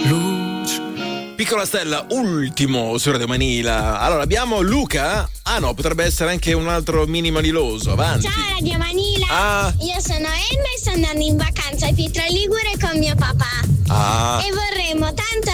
Piccola Stella, ultimo su Radio Manila. Allora abbiamo Luca. Ah no, potrebbe essere anche un altro mini maniloso. Avanti. Ciao Radio Manila. Io sono Emma e sto andando in vacanza a Pietra Ligure con mio papà. E vorremmo tanto